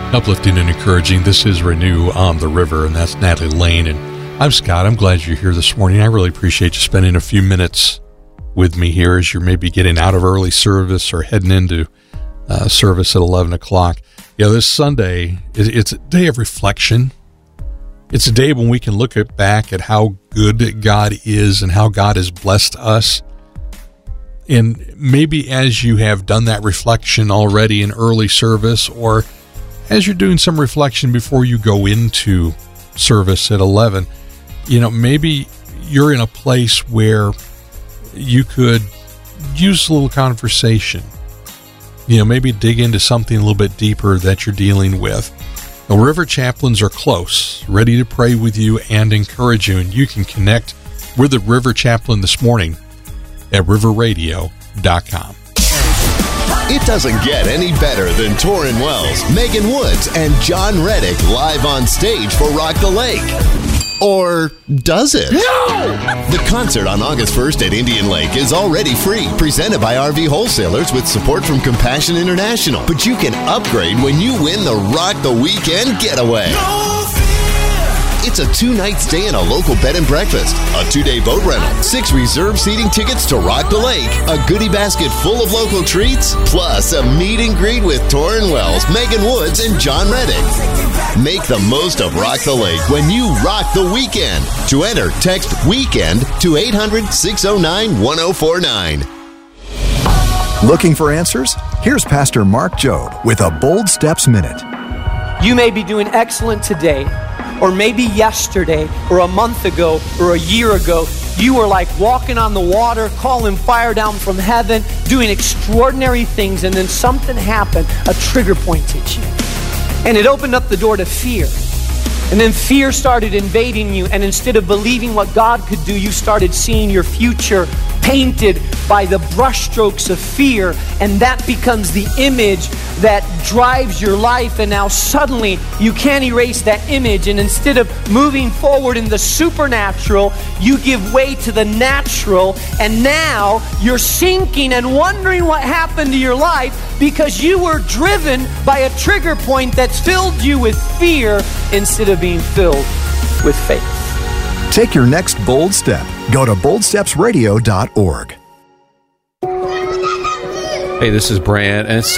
Uplifting and encouraging. This is Renew on the River, and that's Natalie Lane. And I'm Scott. I'm glad you're here this morning. I really appreciate you spending a few minutes with me here as you're maybe getting out of early service or heading into service at 11 o'clock. This Sunday, it's a day of reflection. It's a day when we can look back at how good God is and how God has blessed us. And maybe as you have done that reflection already in early service, or as you're doing some reflection before you go into service at 11, maybe you're in a place where you could use a little conversation. Maybe dig into something a little bit deeper that you're dealing with. The River Chaplains are close, ready to pray with you and encourage you, and you can connect with the River Chaplain this morning at riverradio.com. It doesn't get any better than Torrin Wells, Megan Woods, and John Reddick live on stage for Rock the Lake. Or does it? No! The concert on August 1st at Indian Lake is already free, presented by RV Wholesalers with support from Compassion International. But you can upgrade when you win the Rock the Weekend Getaway. It's a 2-night stay in a local bed and breakfast, a 2-day boat rental, 6 reserved seating tickets to Rock the Lake, a goodie basket full of local treats, plus a meet and greet with Torrin Wells, Megan Woods, and John Reddick. Make the most of Rock the Lake when you rock the weekend. To enter, text WEEKEND to 800-609-1049. Looking for answers? Here's Pastor Mark Jobe with a Bold Steps Minute. You may be doing excellent today, or maybe yesterday, or a month ago, or a year ago. You were like walking on the water, calling fire down from heaven, doing extraordinary things, and then something happened. A trigger point hit you. And it opened up the door to fear. And then fear started invading you, and instead of believing what God could do, you started seeing your future painted by the brushstrokes of fear, and that becomes the image that drives your life. And now suddenly you can't erase that image, and instead of moving forward in the supernatural, you give way to the natural, and now you're sinking and wondering what happened to your life because you were driven by a trigger point that's filled you with fear instead of being filled with faith. Take your next bold step. Go to boldstepsradio.org. Hey, this is Brant, and it's